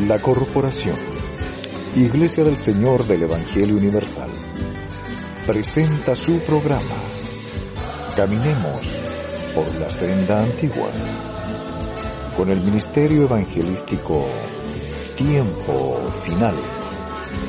La Corporación Iglesia del Señor del Evangelio Universal presenta su programa Caminemos por la Senda Antigua, con el Ministerio Evangelístico Tiempo Final.